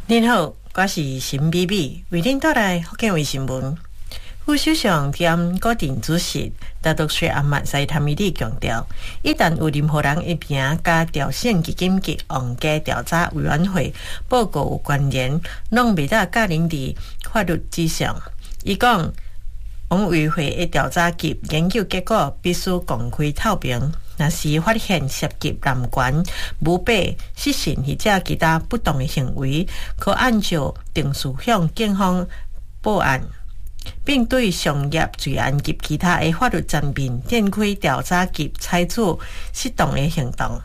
您好，我是陈美美，为您带来福建卫新闻。副首相兼固定主席大督薛阿末在探米里强调，一旦有任何人一名甲调审基金及皇家调查委员会报告有关联，拢未得架临伫法律之上。伊讲，王委会的调查及研究结果必须公开透明。若是发现涉及滥权、舞弊、失信或者其他不当的行为，可按照定序向警方报案，并对商业罪案及其他的法律层面展开调查及采取适当的行动。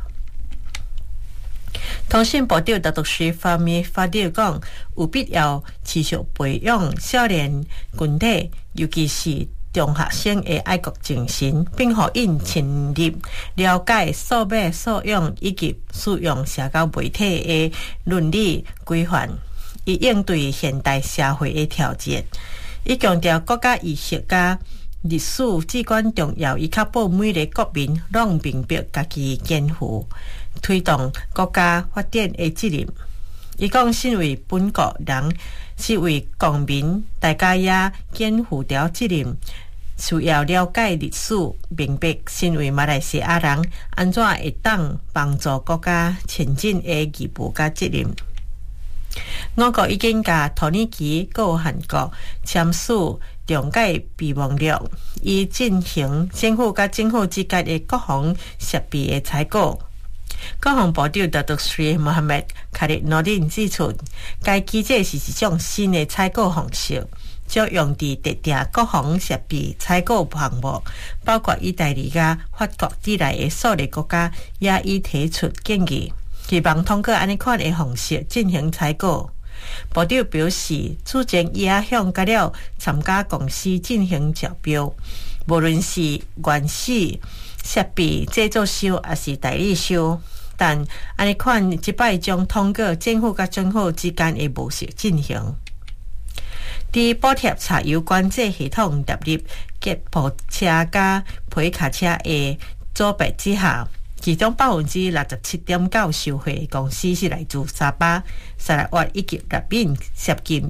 通讯部长大督薛方面发表讲，有必要持续培养少年群体，尤其是中学生的爱国精神，并互因深入了解数码素养以及使用社交媒体的伦理规范，以应对现代社会的挑战。伊强调国家意识甲历史至关重要，以确保每个国民拢明白家己肩负推动国家发展的责任。伊讲，身为本国人，是为公民，大家也肩负着责任，需要了解历史，明白身为马来西亚人，安怎会当帮助国家前进的义务甲责任。我国已经甲土耳其、有韩国签署中介备忘录，以进行政府甲政府之间的国防设备的采购。国防部长大督薛穆罕默卡里诺林指出，该机制是一种新的采购方式，将用伫特定国防设备采购项目，包括意大利甲法国之内的数个国家，也已提出建议，希望通过安尼款的方式进行采购。部长表示，此前伊也向甲了参加公司进行招标，无论是原始设备制作商还是代理商，但安尼款即摆将通过政府甲政府之间的模式进行。伫补贴柴油管制系统纳入吉普车甲皮卡车的组别之下，其中 67.9% 受惠公司是来自沙巴、沙拉越以及纳宾，涉及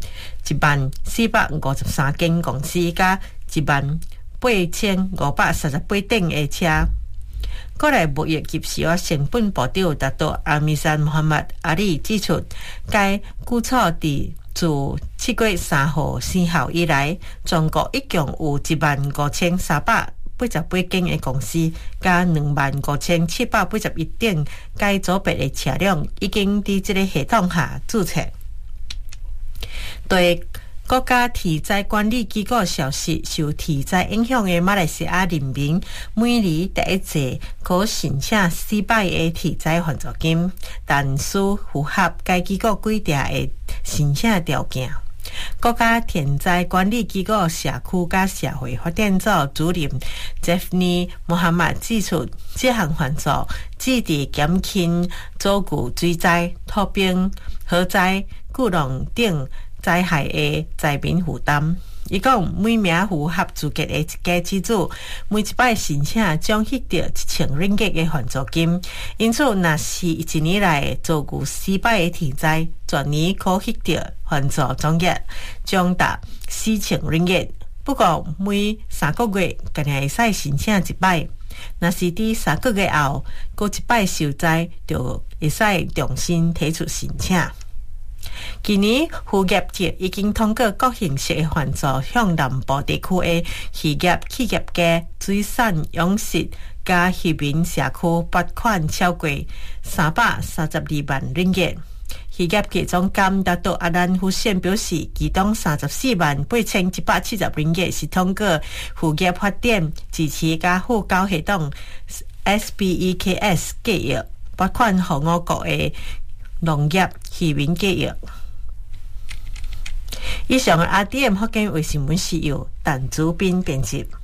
1453间公司甲18538顶的车。国内贸易及时成本部长达到阿米山穆罕默阿里指出，该举措自7月3號生效以來，全國一共有15388間的公司，加25781頂該組別的車輛已經在這個系統下註冊。對國家天災管理機構消息，受天災影響的馬來西亞人民每年第一季可申請400個天災援助金，但需符合該機構規定的申請條件。國家天災管理機構社區甲社會發展組主任 Jeffney 穆罕默指出，這項援助旨在減輕遭遇水災、土崩、火災、巨浪等災害的災民負擔。伊講，每名符合資格的一家之主，每一擺申請將獲得1000 ringgit 的援助金。因此，若是一年來遭遇400個天災，全年可獲得援助總額將達4000 ringgit。不過，每3個月僅會使申請一擺。若是佇3個月後，過一擺受災，就會使重新提出申請。今年漁業局已經通過各形式的援助，向南部地區的漁業企業家、水產養殖加漁民社區撥款超過332萬ringgit。漁業局總監達到阿蘭胡善表示，其中348170ringgit 是通過漁業發展支持加護交系統 SPEKS 計劃撥款予我國的農業漁民計劃。以上的 RDM 福建衛新聞是由陳祖斌編輯。